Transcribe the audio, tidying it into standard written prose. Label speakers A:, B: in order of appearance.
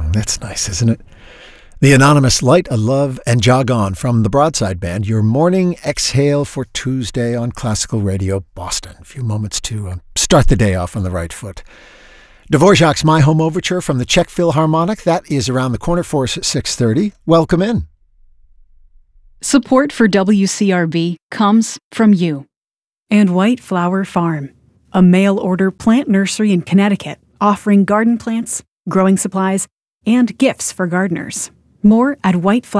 A: That's nice, isn't it? The Anonymous Light a Love and Jog On from the Broadside Band, your morning exhale for Tuesday on Classical Radio Boston. A few moments to start the day off on the right foot. Dvorak's My Home Overture from the Czech Philharmonic. That is around the corner for us at 6:30. Welcome in.
B: Support for WCRB comes from you.
C: And White Flower Farm, a mail-order plant nursery in Connecticut offering garden plants, growing supplies, and gifts for gardeners. More at whiteflower